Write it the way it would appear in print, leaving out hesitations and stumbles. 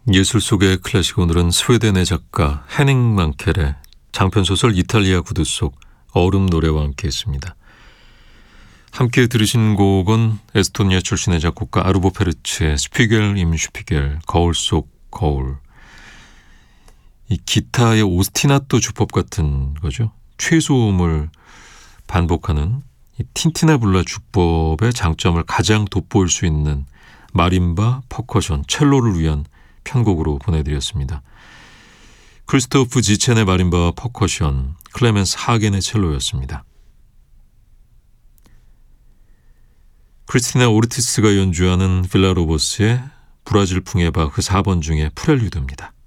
예술 속의 클래식, 오늘은 스웨덴의 작가 헤닝 망켈의 장편소설 이탈리아 구두 속 얼음 노래와 함께했습니다. 함께 들으신 곡은 에스토니아 출신의 작곡가 아르보 페르츠의 스피겔 임 슈피겔, 거울 속 거울. 이 기타의 오스티나토 주법 같은 거죠. 최소음을 반복하는 이 틴티나블라 주법의 장점을 가장 돋보일 수 있는 마림바, 퍼커션, 첼로를 위한 편곡으로 보내드렸습니다. 크리스토프 지첸의 마림바와 퍼커션, 클레멘스 하겐의 첼로였습니다. 크리스티나 오르티스가 연주하는 빌라로보스의 브라질풍의 바흐 4번 중에 프렐류드입니다.